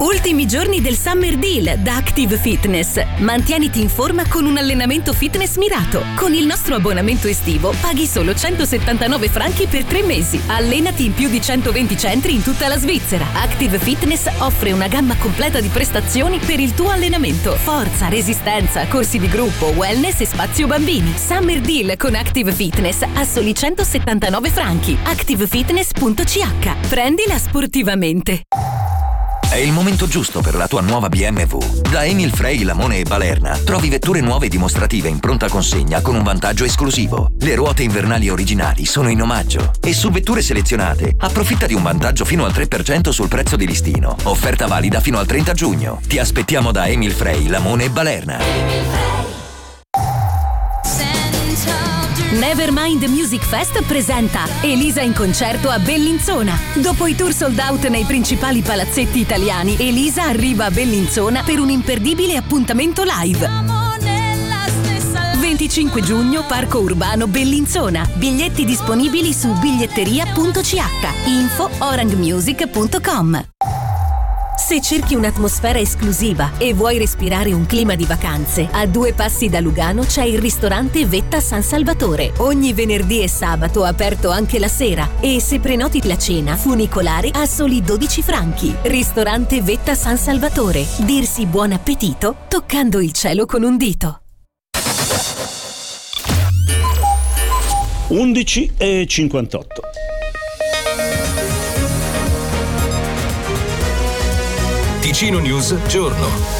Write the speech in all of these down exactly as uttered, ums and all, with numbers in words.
Ultimi giorni del Summer Deal da Active Fitness. Mantieniti in forma con un allenamento fitness mirato. Con il nostro abbonamento estivo paghi solo centosettantanove franchi per tre mesi. Allenati in più di centoventi centri in tutta la Svizzera. Active Fitness offre una gamma completa di prestazioni per il tuo allenamento. Forza, resistenza, corsi di gruppo, wellness e spazio bambini. Summer Deal con Active Fitness a soli centosettantanove franchi. active fitness punto c h. Prendila sportivamente. È il momento giusto per la tua nuova B M W. Da Emil Frey, Lamone e Balerna trovi vetture nuove dimostrative in pronta consegna con un vantaggio esclusivo. Le ruote invernali originali sono in omaggio e su vetture selezionate approfitta di un vantaggio fino al tre per cento sul prezzo di listino. Offerta valida fino al trenta giugno. Ti aspettiamo da Emil Frey, Lamone e Balerna. Nevermind Music Fest presenta Elisa in concerto a Bellinzona. Dopo i tour sold out nei principali palazzetti italiani, Elisa arriva a Bellinzona per un imperdibile appuntamento live. venticinque giugno, Parco Urbano Bellinzona. Biglietti disponibili su biglietteria punto c h. Info orangmusic punto com. Se cerchi un'atmosfera esclusiva e vuoi respirare un clima di vacanze, a due passi da Lugano c'è il ristorante Vetta San Salvatore. Ogni venerdì e sabato aperto anche la sera, e se prenoti la cena funicolare a soli dodici franchi. Ristorante Vetta San Salvatore. Dirsi buon appetito toccando il cielo con un dito. undici e cinquantotto. Ticino News Giorno.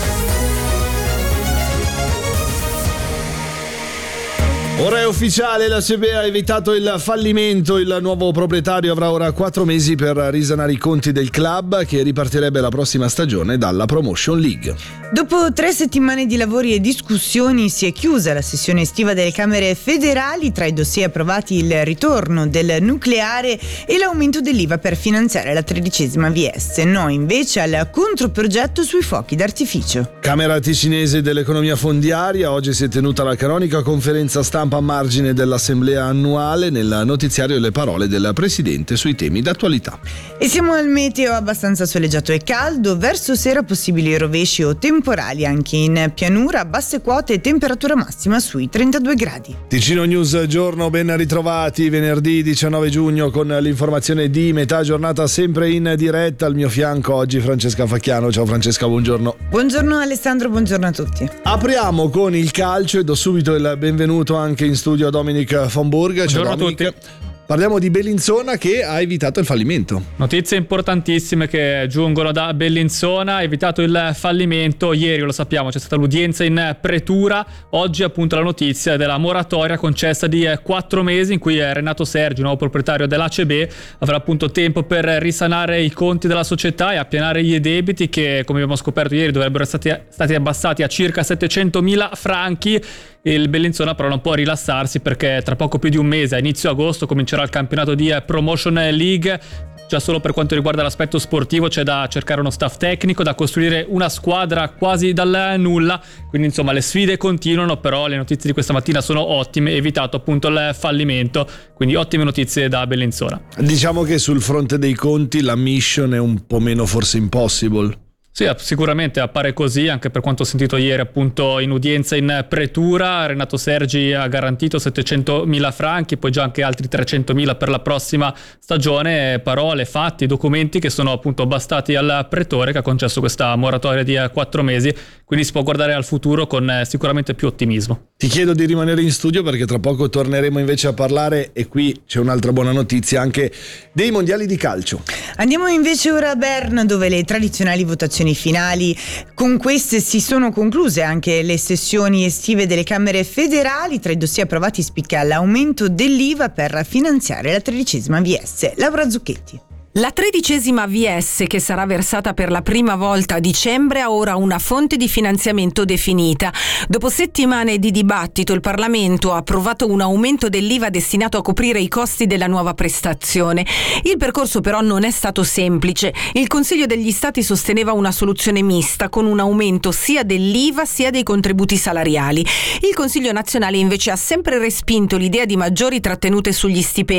Ora è ufficiale, la C B ha evitato il fallimento. Il nuovo proprietario avrà ora quattro mesi per risanare i conti del club, che ripartirebbe la prossima stagione dalla Promotion League. Dopo tre settimane di lavori e discussioni si è chiusa la sessione estiva delle Camere federali. Tra i dossier approvati il ritorno del nucleare e l'aumento dell'I V A per finanziare la tredicesima V S. No invece al controprogetto sui fuochi d'artificio. Camera ticinese dell'economia fondiaria. Oggi si è tenuta la canonica conferenza stampa a margine dell'assemblea annuale. Nel notiziario le parole del presidente sui temi d'attualità. E siamo al meteo abbastanza soleggiato e caldo. Verso sera possibili rovesci o temporali anche in pianura, basse quote e temperatura massima sui trentadue gradi. Ticino News Giorno, ben ritrovati. Venerdì diciannove giugno con l'informazione di metà giornata sempre in diretta. Al mio fianco oggi Francesca Facchiano. Ciao Francesca, buongiorno. Buongiorno Alessandro, buongiorno a tutti. Apriamo con il calcio e do subito il benvenuto anche in studio a Dominic von Burg. Buongiorno Ciao, a Dominic. tutti. Parliamo di Bellinzona che ha evitato il fallimento. Notizie importantissime che giungono da Bellinzona. Ha evitato il fallimento. Ieri, lo sappiamo, c'è stata l'udienza in pretura. Oggi appunto la notizia della moratoria concessa di quattro mesi in cui Renato Sergi, nuovo proprietario dell'A C B, avrà appunto tempo per risanare i conti della società e appianare i debiti che, come abbiamo scoperto ieri, dovrebbero essere stati, stati abbassati a circa settecentomila franchi. Il Bellinzona però non può rilassarsi, perché tra poco più di un mese, a inizio agosto, comincerà il campionato di Promotion League. Già solo per quanto riguarda l'aspetto sportivo c'è da cercare uno staff tecnico, da costruire una squadra quasi dal nulla, quindi insomma le sfide continuano, però le notizie di questa mattina sono ottime, evitato appunto il fallimento, quindi ottime notizie da Bellinzona. Diciamo che sul fronte dei conti la mission è un po' meno forse impossible. Sì, sicuramente appare così, anche per quanto ho sentito ieri appunto in udienza in pretura. Renato Sergi ha garantito settecentomila franchi, poi già anche altri trecentomila per la prossima stagione. Parole, fatti, documenti che sono appunto bastati al pretore, che ha concesso questa moratoria di quattro mesi, quindi si può guardare al futuro con sicuramente più ottimismo. Ti chiedo di rimanere in studio perché tra poco torneremo invece a parlare, e qui c'è un'altra buona notizia, anche dei mondiali di calcio. Andiamo invece ora a Berna, dove le tradizionali votazioni finali, con queste si sono concluse anche le sessioni estive delle Camere federali. Tra i dossier approvati spicca l'aumento dell'I V A per finanziare la tredicesima V S. Laura Zucchetti. La tredicesima V S, che sarà versata per la prima volta a dicembre, ha ora una fonte di finanziamento definita. Dopo settimane di dibattito, il Parlamento ha approvato un aumento dell'I V A destinato a coprire i costi della nuova prestazione. Il percorso però non è stato semplice. Il Consiglio degli Stati sosteneva una soluzione mista, con un aumento sia dell'I V A sia dei contributi salariali. Il Consiglio nazionale invece ha sempre respinto l'idea di maggiori trattenute sugli stipendi